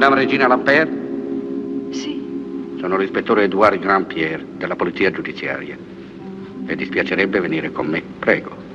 Madame Regina Lambert? Sì. Sono l'ispettore Edouard Grandpierre della polizia giudiziaria. Le dispiacerebbe venire con me? Prego.